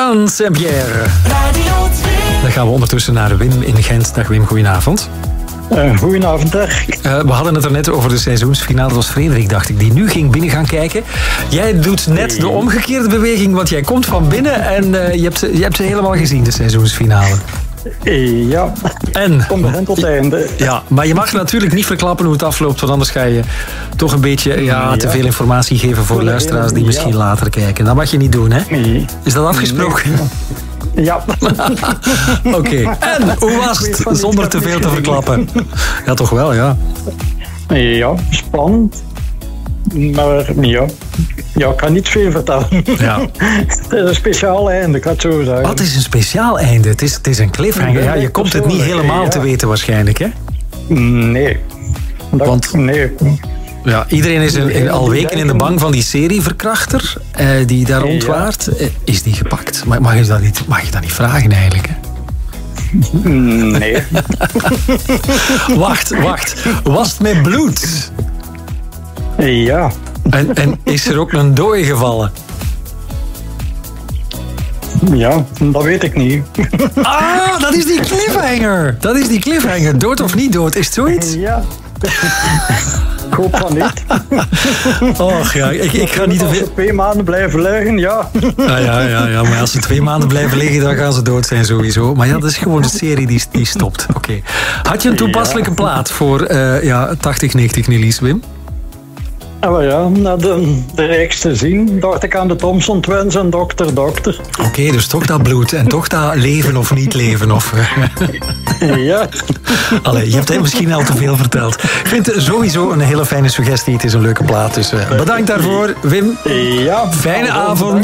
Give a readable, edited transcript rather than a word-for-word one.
Anne Saint-Pierre. Radio 2. Dan gaan we ondertussen naar Wim in Gent. Dag Wim, goedenavond. Goedenavond, Dirk. We hadden het er net over de seizoensfinale. Dat was Frederik, dacht ik, die nu ging binnen gaan kijken. Jij doet net de omgekeerde beweging, want jij komt van binnen en je hebt ze helemaal gezien, de seizoensfinale. Ja, En? Kom begin tot het einde. Ja, maar je mag natuurlijk niet verklappen hoe het afloopt, want anders ga je toch een beetje te veel informatie geven voor luisteraars die misschien later kijken. Dat mag je niet doen, hè? Nee. Is dat afgesproken? Ja. Oké. En hoe was het zonder te veel te verklappen? Ja, toch wel, ja. Ja, spannend. Maar ja, ik kan niet veel vertellen. Ja. Het is een speciaal einde, ik ga het zo zeggen. Wat is een speciaal einde? Het is een cliffhanger. Ja, je komt het niet helemaal te weten waarschijnlijk, hè? Nee. Nee. Ja, iedereen is al weken in de bang van die serieverkrachter die daar rondwaart. Is die gepakt? Mag je dat niet vragen eigenlijk? Hè? Nee. Wacht. Was het met bloed? Ja. En is er ook een dooi gevallen? Ja, dat weet ik niet. Ah, dat is die cliffhanger. Dood of niet dood, is het zoiets? Ja. Ik hoop van niet. Och ja, ik ga niet te Als veel... ze 2 maanden blijven liggen, ja. Ja, maar als ze 2 maanden blijven liggen, dan gaan ze dood zijn sowieso. Maar ja, dat is gewoon een serie die stopt. Oké. Had je een toepasselijke plaat voor 80, 90 Nillies, Wim? Ja, na de rijkste zien dacht ik aan de Thompson Twins en Dokter. Oké, dus toch dat bloed en toch dat leven of niet leven. Of... Ja. Allee, je hebt misschien al te veel verteld. Ik vind het sowieso een hele fijne suggestie. Het is een leuke plaat, dus bedankt daarvoor, Wim. Ja. Fijne avond.